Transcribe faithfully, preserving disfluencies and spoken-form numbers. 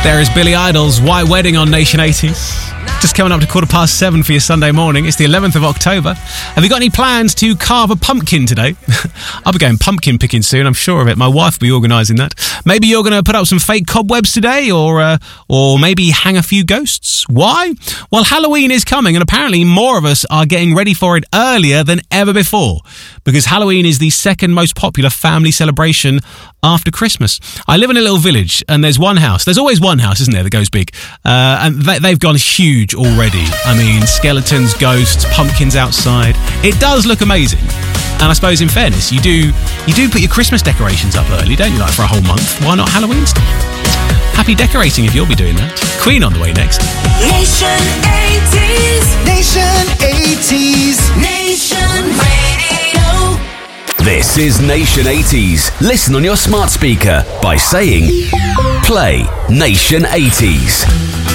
There is Billy Idol's White Wedding on Nation eighties. Just coming up to quarter past seven for your Sunday morning. It's the eleventh of October. Have you got any plans to carve a pumpkin today? I'll be going pumpkin picking soon, I'm sure of it. My wife will be organising that. Maybe you're going to put up some fake cobwebs today, or uh, or maybe hang a few ghosts. Why? Well, Halloween is coming, and apparently more of us are getting ready for it earlier than ever before, because Halloween is the second most popular family celebration after Christmas. I live in a little village, and there's one house. There's always one house, isn't there, that goes big. Uh, and they, they've gone huge already. I mean, skeletons, ghosts, pumpkins outside. It does look amazing. And I suppose, in fairness, you do you do put your Christmas decorations up early, don't you? Like for a whole month. Why not Halloween stuff? Happy decorating if you'll be doing that. Queen on the way next. Nation eighties. Nation eighties. Nation Radio. This is Nation eighties. Listen on your smart speaker by saying, play Nation eighties.